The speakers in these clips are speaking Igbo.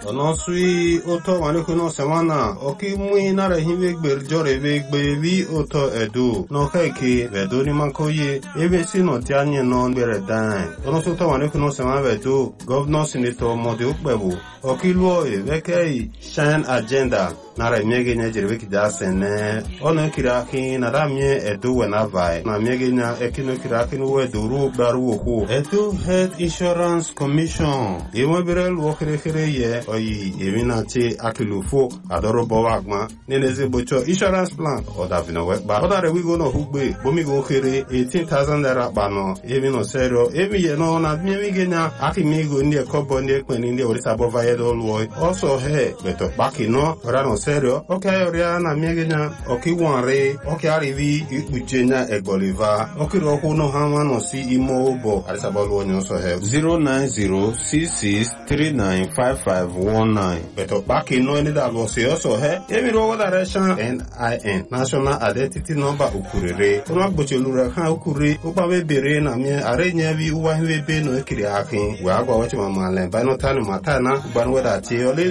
Onosui oto manekuno semana oki mui nara hive gberjore ve gbevi oto edu no keke vedo ni mankoye ebe sino tianye non bere dan onosu oto manekuno semana vedo governor senator mode ukbebu oki luo veke shine agenda nara miege nya jirwe kidasene ono kiraki nara mie edu wenavai na miege nya ekino kiraki no duru baru oku edu health insurance commission ewe bere luo kere ye oyi eminati akilufo adoro bowagma neneze bocho insurance plan oda vino wekba oda re wigo no hugbe bomigo kere 18,000 naira bano emino serio emi ye no na miege nya akimigo ndi ekobo ndi ekweni ndi orisa bova yedo luo also he beto baki no rano serio okay oria na miegenya okiwanre okay arivi ikujenya egboliva okiro no hama no si imo bo arisabalo onyo so he 09066395519 beto baki no ni da bo se also he emiro direction NIN national identity number ukurere ono gbochelu kan ukure obawe bere na mi arenya bi uwa hwebe no ekiri akin we agwa wachi mama len by no time matana banwe da ti ole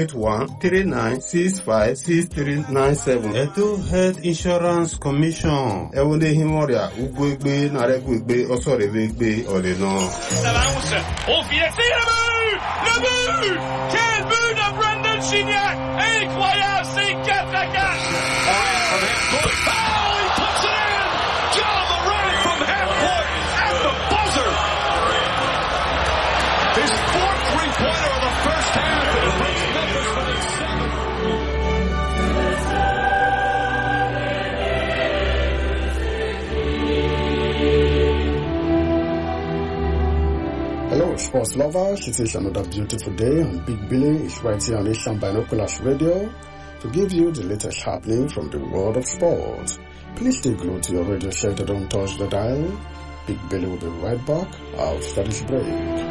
08139656397 Edo Health Insurance Commission ewode himoria ugwegbe na regwegbe osorevegbe oreno Salausa au le quel but de Brendan Gignac incroyable c'est 4-4 he puts it in John Moran from half court at the buzzer his fourth three-pointer of the first half and it brings Memphis within 7. Hello, sports lovers. It is another beautiful day, and Big Billy is right here on Asian Binoculars Radio to give you the latest happening from the world of sports. Please stay glued to your radio set. Don't touch the dial. Big Billy will be right back after this break.